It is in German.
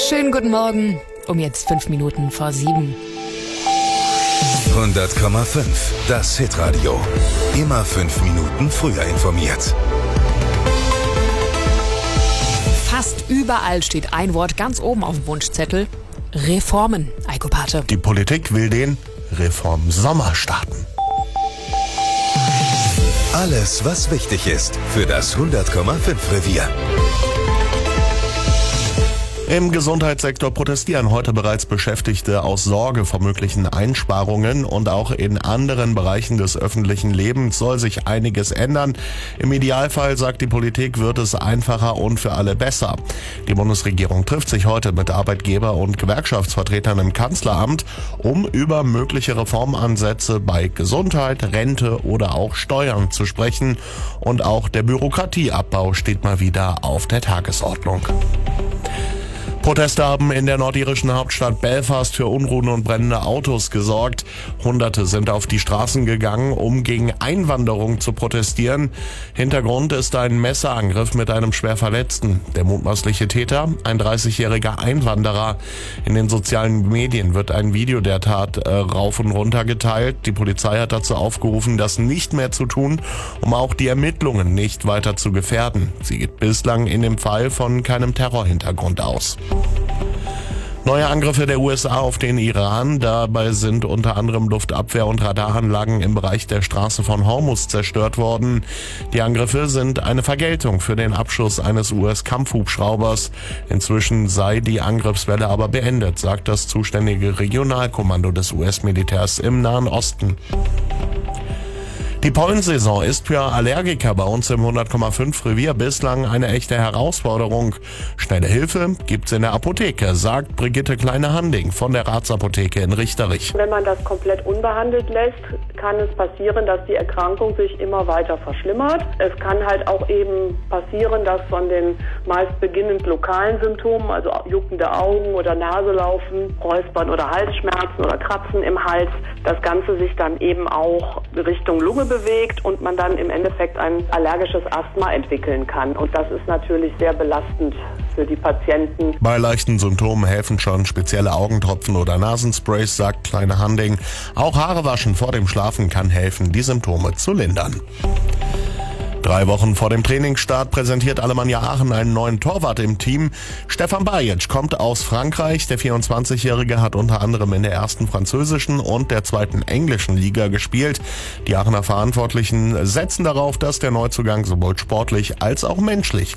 Schönen guten Morgen, um jetzt 5 Minuten vor 7. 100,5, das Hitradio. Immer 5 Minuten früher informiert. Fast überall steht ein Wort ganz oben auf dem Wunschzettel: Reformen. Eiko Pate. Die Politik will den Reformsommer starten. Alles, was wichtig ist für das 100,5 Revier. Im Gesundheitssektor protestieren heute bereits Beschäftigte aus Sorge vor möglichen Einsparungen, und auch in anderen Bereichen des öffentlichen Lebens soll sich einiges ändern. Im Idealfall, sagt die Politik, wird es einfacher und für alle besser. Die Bundesregierung trifft sich heute mit Arbeitgeber- und Gewerkschaftsvertretern im Kanzleramt, um über mögliche Reformansätze bei Gesundheit, Rente oder auch Steuern zu sprechen. Und auch der Bürokratieabbau steht mal wieder auf der Tagesordnung. Proteste haben in der nordirischen Hauptstadt Belfast für Unruhen und brennende Autos gesorgt. Hunderte sind auf die Straßen gegangen, um gegen Einwanderung zu protestieren. Hintergrund ist ein Messerangriff mit einem Schwerverletzten. Der mutmaßliche Täter, ein 30-jähriger Einwanderer. In den sozialen Medien wird ein Video der Tat rauf und runter geteilt. Die Polizei hat dazu aufgerufen, das nicht mehr zu tun, um auch die Ermittlungen nicht weiter zu gefährden. Sie geht bislang in dem Fall von keinem Terrorhintergrund aus. Neue Angriffe der USA auf den Iran. Dabei sind unter anderem Luftabwehr- und Radaranlagen im Bereich der Straße von Hormuz zerstört worden. Die Angriffe sind eine Vergeltung für den Abschuss eines US-Kampfhubschraubers. Inzwischen sei die Angriffswelle aber beendet, sagt das zuständige Regionalkommando des US-Militärs im Nahen Osten. Die Pollensaison ist für Allergiker bei uns im 100,5 Revier bislang eine echte Herausforderung. Schnelle Hilfe gibt's in der Apotheke, sagt Brigitte Kleine-Handing von der Rathsapotheke in Richterich. Wenn man das komplett unbehandelt lässt, kann es passieren, dass die Erkrankung sich immer weiter verschlimmert. Es kann halt auch eben passieren, dass von den meist beginnend lokalen Symptomen, also juckende Augen oder Naselaufen, Räuspern oder Halsschmerzen oder Kratzen im Hals, das Ganze sich dann eben auch Richtung Lunge bewegt und man dann im Endeffekt ein allergisches Asthma entwickeln kann. Und das ist natürlich sehr belastend für die Patienten. Bei leichten Symptomen helfen schon spezielle Augentropfen oder Nasensprays, sagt Kleine-Handing. Auch Haare waschen vor dem Schlafen kann helfen, die Symptome zu lindern. 3 Wochen vor dem Trainingsstart präsentiert Alemannia Aachen einen neuen Torwart im Team. Stefan Bajic kommt aus Frankreich. Der 24-Jährige hat unter anderem in der ersten französischen und der zweiten englischen Liga gespielt. Die Aachener Verantwortlichen setzen darauf, dass der Neuzugang sowohl sportlich als auch menschlich